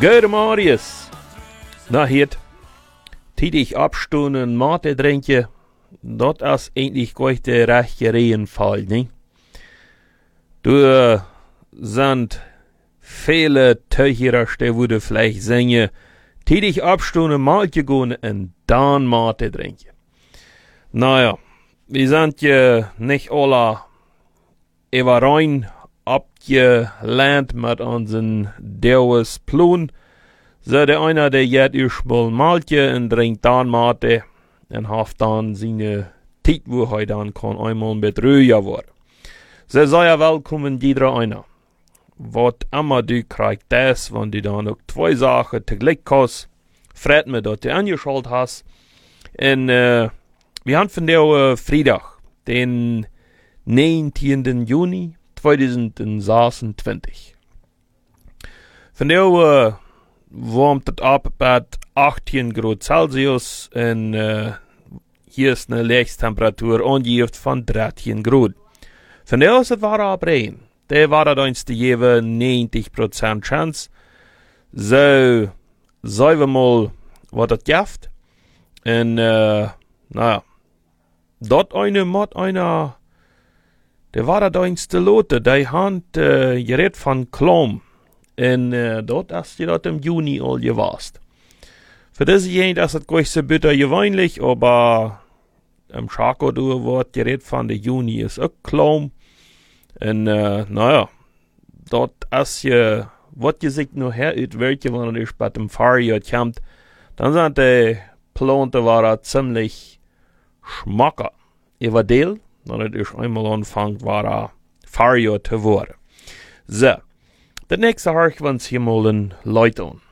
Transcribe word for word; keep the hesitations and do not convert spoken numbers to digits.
Gute Marius. Na hier, tidig abstunden, Mate drinken, dat is eigentlich gleich der rechte Regenfall, ne? Du äh, sind viele Teucherer, die würde vielleicht singen, tidig abstunden, Mate gehen und dann Mate trinken. Naja, wir sind ja nicht alle überein abgelernt mit unseren Dauers Plun. So der einer, der jetzt erstmal Maltje und trinkt dann Mate und hat dann seine Zeit, wo er dann kann einmal mit Rüja werden. So sei ja willkommen, jeder einer. Was immer du kriegst das, wenn du dann auch zwei Sachen tegelijk hast, freut mich, dass du angeschaut hast. Und äh, wir haben von der uh, Freitag, den neunzehnten Juni zweitausendsechsundzwanzig. Von der uh, warmt es ab bei achtzehn Grad Celsius und uh, hier ist eine Lichttemperatur angegeben von dreizehn Grad. Von der aus war es ab Regen. Der war da eins die jewe neunzig Prozent Chance. So, sagen wir mal, was das gibt. Und, uh, naja, dort eine, mod einer, der war da eins der Lote, der hat äh, geredet von Klom. Und äh, dort hast du dort im Juni all gewasst. Für das ist das ist gleich so bitter gewöhnlich, aber im Schako du wird geredet von der Juni ist auch Klom. Und äh, naja, dort ist ja, was gesagt nur her, it welche, wenn er bei dem Fahrjahr kommt, dann sind die Plante war ziemlich schmacker. Über Deal, dann ist einmal anfangen, war er Fahrjahr zu werden. So, der nächste Harch, wenn es hier mal ein Leute an.